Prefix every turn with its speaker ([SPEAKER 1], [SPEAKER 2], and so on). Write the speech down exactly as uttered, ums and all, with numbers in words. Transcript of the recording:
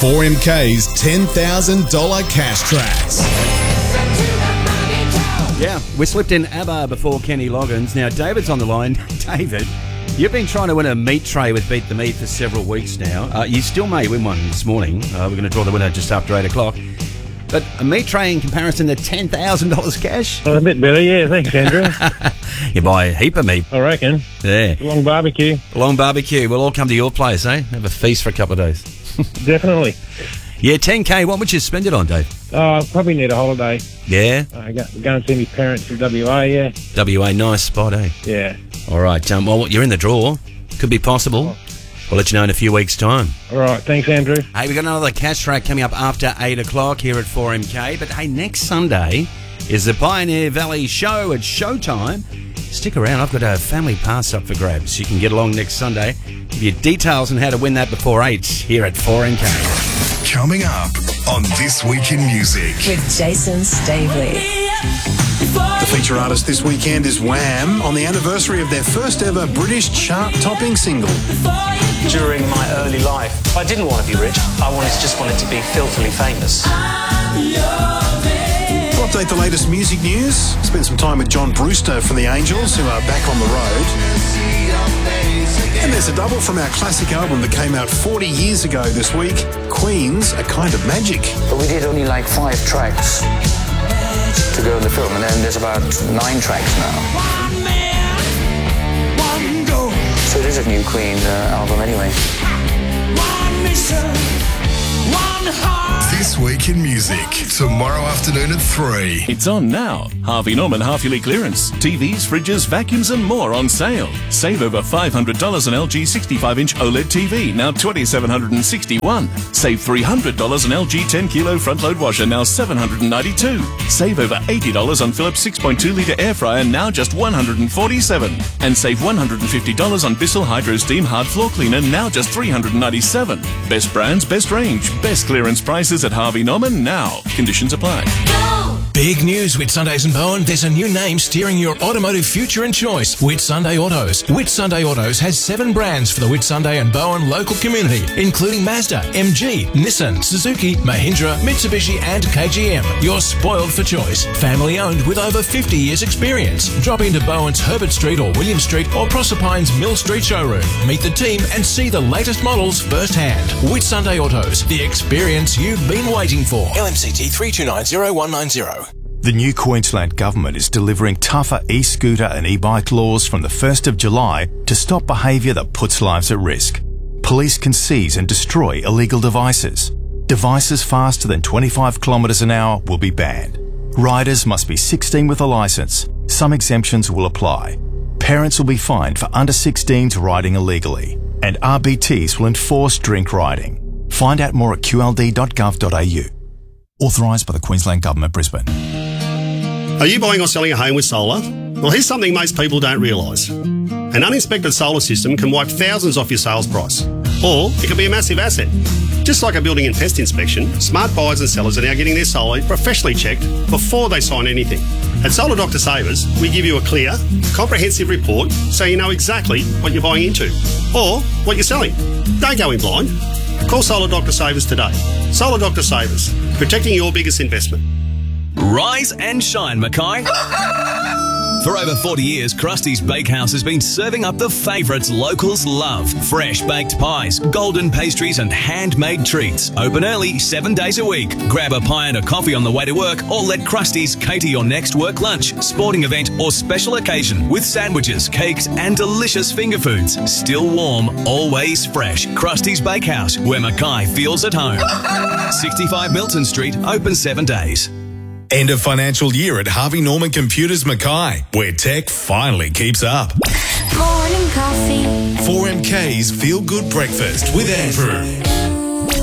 [SPEAKER 1] four M K's ten thousand dollars cash tracks.
[SPEAKER 2] Yeah, we slipped in ABBA before Kenny Loggins. Now, David's on the line. David, you've been trying to win a meat tray with Beat the Meat for several weeks now. Uh, you still may win one this morning. Uh, we're going to draw the winner just after eight o'clock. But a meat tray in comparison to ten thousand dollars cash?
[SPEAKER 3] Well, a bit better, yeah. Thanks, Andrew.
[SPEAKER 2] You buy a heap of meat.
[SPEAKER 3] I reckon.
[SPEAKER 2] Yeah.
[SPEAKER 3] Long barbecue.
[SPEAKER 2] Long barbecue. We'll all come to your place, eh? Have a feast for a couple of days.
[SPEAKER 3] Definitely.
[SPEAKER 2] Yeah, ten K. What would you spend it on, Dave?
[SPEAKER 3] Oh, I probably need a holiday.
[SPEAKER 2] Yeah?
[SPEAKER 3] I go, go and see my parents from W A, yeah.
[SPEAKER 2] W A, nice spot, eh?
[SPEAKER 3] Yeah.
[SPEAKER 2] All right. Um, well, you're in the draw. Could be possible. We'll let you know in a few weeks' time.
[SPEAKER 3] All right. Thanks, Andrew.
[SPEAKER 2] Hey, we've got another cash track coming up after eight o'clock here at four M K. But, hey, next Sunday is the Pioneer Valley Show at Showtime. Stick around. I've got a family pass up for grabs. You can get along next Sunday. Give you details on how to win that before eight here at four M K.
[SPEAKER 1] Coming up on This Week in Music
[SPEAKER 4] with Jason Stavely.
[SPEAKER 5] The feature artist this weekend is Wham! On the anniversary of their first ever British chart-topping single.
[SPEAKER 6] During my early life, I didn't want to be rich. I wanted just wanted to be filthily famous.
[SPEAKER 5] We'll update the latest music news. Spend some time with John Brewster from the Angels, who are back on the road. And there's a double from our classic album that came out forty years ago this week, Queen's A Kind of Magic.
[SPEAKER 7] But we did only like five tracks to go in the film, and then there's about nine tracks now. So it is a new Queen uh, album anyway.
[SPEAKER 1] This Week in Music, tomorrow afternoon at three.
[SPEAKER 8] It's on now. Harvey Norman half-yearly clearance. T Vs, fridges, vacuums and more on sale. Save over five hundred dollars on L G sixty-five inch OLED T V, now two thousand seven hundred sixty-one dollars. Save three hundred dollars on L G ten kilo front-load washer, now seven hundred ninety-two dollars. Save over eighty dollars on Philips six point two litre air fryer, now just one hundred forty-seven dollars. And save one hundred fifty dollars on Bissell Hydro Steam hard floor cleaner, now just three hundred ninety-seven dollars. Best brands, best range, best clearance prices at Harvey Norman now. Conditions apply.
[SPEAKER 9] Big news, Whitsundays and Bowen. There's a new name steering your automotive future and choice. Whitsunday Autos. Whitsunday Autos has seven brands for the Whitsunday and Bowen local community, including Mazda, M G, Nissan, Suzuki, Mahindra, Mitsubishi and K G M. You're spoiled for choice. Family owned with over fifty years experience. Drop into Bowen's Herbert Street or William Street or Proserpine's Mill Street showroom. Meet the team and see the latest models firsthand. Whitsunday Autos. The experience you've been waiting for. L M C T three two nine zero one nine zero.
[SPEAKER 10] The new Queensland Government is delivering tougher e-scooter and e-bike laws from the first of July to stop behaviour that puts lives at risk. Police can seize and destroy illegal devices. Devices faster than twenty-five kilometres an hour will be banned. Riders must be sixteen with a licence. Some exemptions will apply. Parents will be fined for under sixteens riding illegally. And R B Ts will enforce drink riding. Find out more at q l d dot gov dot a u. Authorised by the Queensland Government, Brisbane.
[SPEAKER 11] Are you buying or selling a home with solar? Well, here's something most people don't realise. An uninspected solar system can wipe thousands off your sales price. Or it can be a massive asset. Just like a building and pest inspection, smart buyers and sellers are now getting their solar professionally checked before they sign anything. At Solar Doctor Savers, we give you a clear, comprehensive report so you know exactly what you're buying into or what you're selling. Don't go in blind. Call Solar Doctor Savers today. Solar Doctor Savers, protecting your biggest investment.
[SPEAKER 12] Rise and shine, Mackay. For over forty years, Krusty's Bakehouse has been serving up the favourites locals love. Fresh baked pies, golden pastries and handmade treats. Open early, seven days a week. Grab a pie and a coffee on the way to work or let Krusty's cater your next work lunch, sporting event or special occasion with sandwiches, cakes and delicious finger foods. Still warm, always fresh. Krusty's Bakehouse, where Mackay feels at home. sixty-five Milton Street, open seven days.
[SPEAKER 1] End of financial year at Harvey Norman Computers Mackay, where tech finally keeps up.
[SPEAKER 13] Morning coffee.
[SPEAKER 1] four M K's Feel Good Breakfast with Andrew.